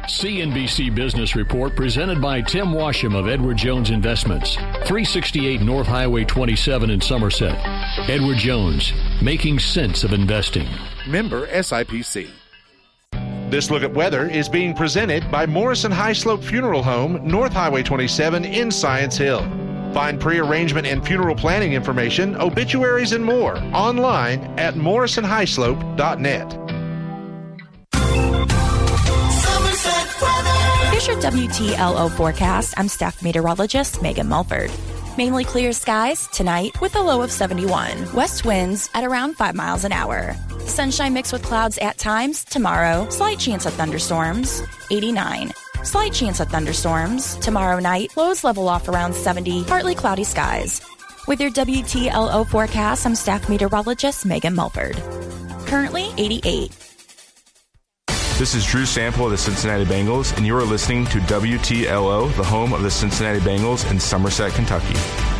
CNBC Business Report presented by Tim Washam of Edward Jones Investments, 368 North Highway 27 in Somerset. Edward Jones, making sense of investing. Member SIPC. This look at weather is being presented by Morrison High Slope Funeral Home, North Highway 27 in Science Hill. Find pre-arrangement and funeral planning information, obituaries, and more online at morrisonhighslope.net. Here's your WTLO forecast. I'm staff meteorologist Megan Mulford. Mainly clear skies tonight with a low of 71. West winds at around 5 miles an hour. Sunshine mixed with clouds at times tomorrow. Slight chance of thunderstorms, 89. Slight chance of thunderstorms tomorrow night. Lows level off around 70. Partly cloudy skies. With your WTLO forecast, I'm staff meteorologist Megan Mulford. Currently 88. This is Drew Sample of the Cincinnati Bengals, and you are listening to WTLO, the home of the Cincinnati Bengals in Somerset, Kentucky.